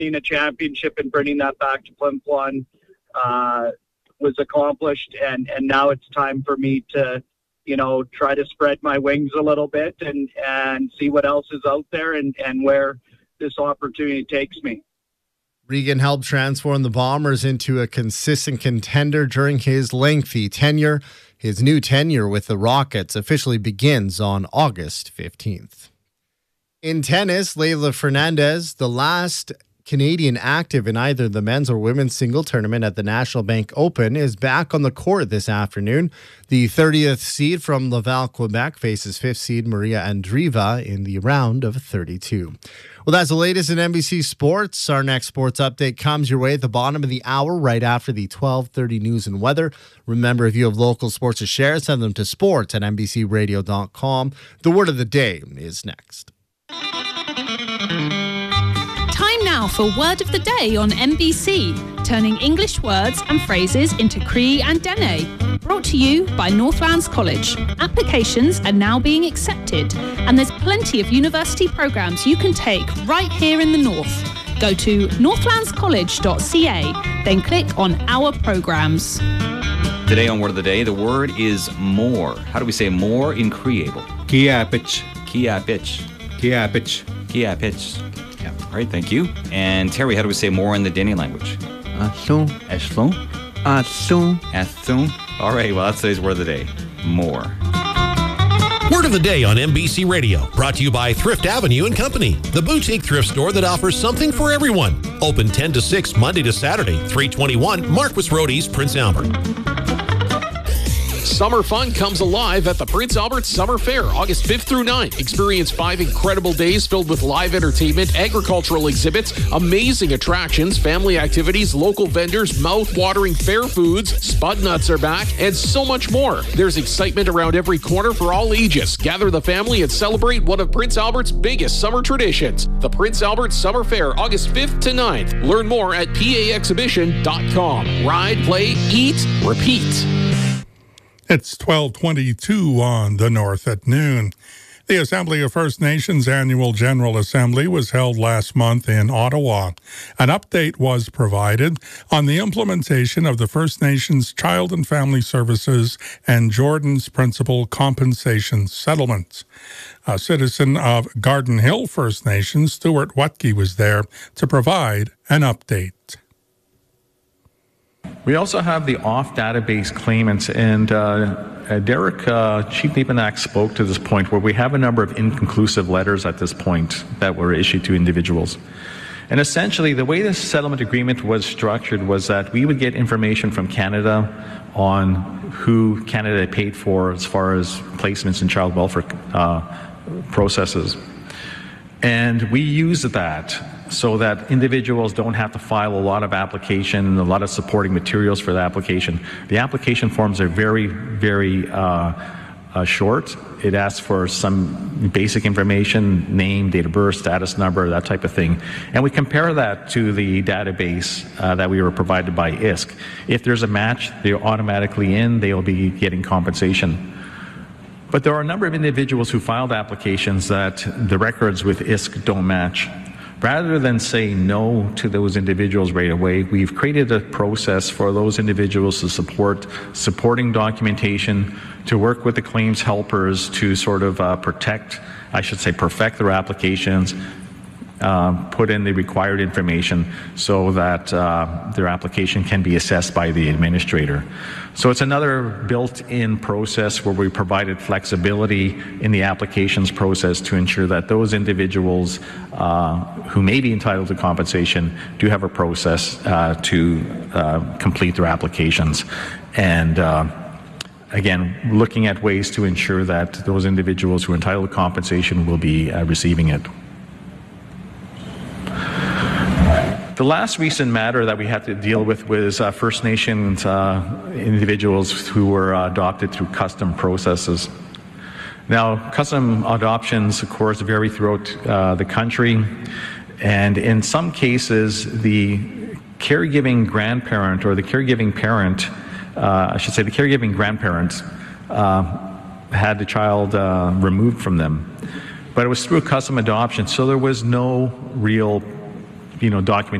a championship and bringing that back to Plymouth Lawn was accomplished, and now it's time for me to, try to spread my wings a little bit and see what else is out there and where this opportunity takes me. Regan helped transform the Bombers into a consistent contender during his lengthy tenure. His new tenure with the Rockets officially begins on August 15th. In tennis, Leylah Fernandez, the last Canadian active in either the men's or women's single tournament at the National Bank Open, is back on the court this afternoon. The 30th seed from Laval, Quebec faces 5th seed Maria Andreeva in the round of 32. Well, that's the latest in NBC Sports. Our next sports update comes your way at the bottom of the hour, right after the 12:30 news and weather. Remember, if you have local sports to share, send them to sports@nbcradio.com. The word of the day is next. Time now for Word of the Day on NBC, turning English words and phrases into Cree and Dene. Brought to you by Northlands College. Applications are now being accepted, and there's plenty of university programs you can take right here in the North. Go to northlandscollege.ca, then click on Our Programs. Today on Word of the Day, the word is more. How do we say more in Creable? Kiapich. Kiapich. Kiapich. Kiapich. Yeah. All right, thank you. And Terry, how do we say more in the Dene language? Athun. Eshfun? Athun. Athun. All right, well, that's today's Word of the Day. More. Word of the Day on NBC Radio, brought to you by Thrift Avenue and Company, the boutique thrift store that offers something for everyone. Open 10 to 6 Monday to Saturday, 321 Marquis Road East, Prince Albert. Summer fun comes alive at the Prince Albert Summer Fair, August 5th through 9th. Experience 5 incredible days filled with live entertainment, agricultural exhibits, amazing attractions, family activities, local vendors, mouth-watering fair foods, Spud Nuts are back, and so much more. There's excitement around every corner for all ages. Gather the family and celebrate one of Prince Albert's biggest summer traditions. The Prince Albert Summer Fair, August 5th to 9th. Learn more at paexhibition.com. Ride, play, eat, repeat. It's 12:22 on the North at noon. The Assembly of First Nations Annual General Assembly was held last month in Ottawa. An update was provided on the implementation of the First Nations Child and Family Services and Jordan's Principal Compensation Settlements. A citizen of Garden Hill First Nation, Stuart Wutke, was there to provide an update. We also have the off-database claimants, and Derek, Chief Nepanak spoke to this point where we have a number of inconclusive letters at this point that were issued to individuals. And essentially, the way this settlement agreement was structured was that we would get information from Canada on who Canada paid for as far as placements in child welfare processes. And we use that so that individuals don't have to file a lot of application and a lot of supporting materials for the application. The application forms are very, very short. It asks for some basic information, name, date of birth, status number, that type of thing. And we compare that to the database that we were provided by ISK. If there's a match, they're automatically in, they'll be getting compensation. But there are a number of individuals who filed applications that the records with ISK don't match. Rather than say no to those individuals right away, we've created a process for those individuals to supporting documentation, to work with the claims helpers to sort of perfect their applications, put in the required information so that their application can be assessed by the administrator. So it's another built-in process where we provided flexibility in the applications process to ensure that those individuals who may be entitled to compensation do have a process to complete their applications. And again, looking at ways to ensure that those individuals who are entitled to compensation will be receiving it. The last recent matter that we had to deal with was First Nations individuals who were adopted through custom processes. Now, custom adoptions, of course, vary throughout the country, and in some cases, the caregiving grandparent or the caregiving parent, the caregiving grandparent had the child removed from them. But it was through a custom adoption, so there was no real document